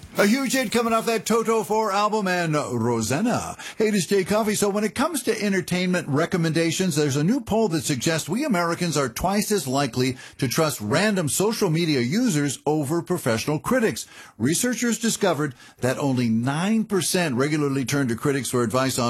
A huge hit coming off that Toto 4 album and Rosanna. Hey, this is Jay Coffey. So when it comes to entertainment recommendations, there's a new poll that suggests we Americans are twice as likely to trust random social media users over professional critics. Researchers discovered that only 9% regularly turn to critics for advice on